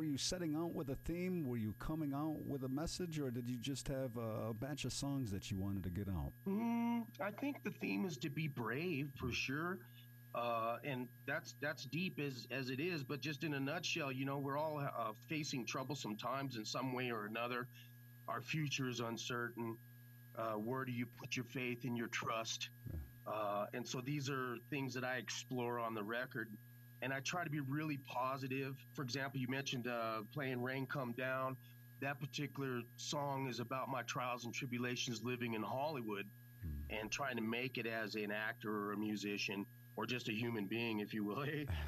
you setting out with a theme? Were you coming out with a message, or did you just have a batch of songs that you wanted to get out? I think the theme is to be brave, for sure. And that's deep as it is, but just in a nutshell, we're all facing troublesome times in some way or another. Our future is uncertain. Where do you put your faith and your trust? And so these are things that I explore on the record. And I try to be really positive. For example, you mentioned playing Rain Come Down. That particular song is about my trials and tribulations living in Hollywood and trying to make it as an actor or a musician or just a human being, if you will.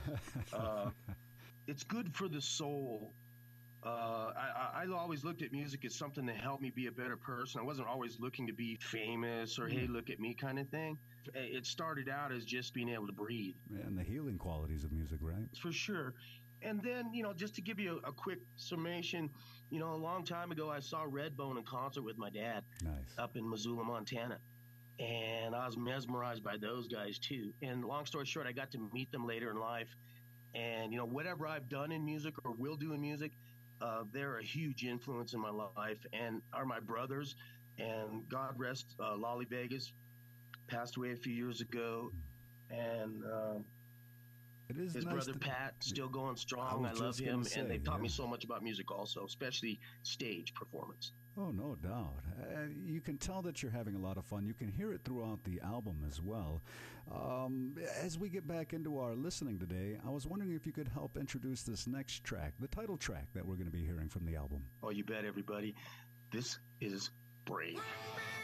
It's good for the soul. I always looked at music as something that helped me be a better person. I wasn't always looking to be famous or, hey, look at me kind of thing. It started out as just being able to breathe. And the healing qualities of music, right? For sure. And then, just to give you a quick summation, a long time ago, I saw Redbone in concert with my dad up in Missoula, Montana. And I was mesmerized by those guys, too. And long story short, I got to meet them later in life. And, whatever I've done in music or will do in music, they're a huge influence in my life and are my brothers. And God rest Lolly Vegas, passed away a few years ago. And his brother Pat, still going strong. I love him. And they taught me so much about music also, especially stage performance. Oh, no doubt. You can tell that you're having a lot of fun. You can hear it throughout the album as well. As we get back into our listening today, I was wondering if you could help introduce this next track, the title track that we're going to be hearing from the album. Oh, you bet, everybody. This is Brave.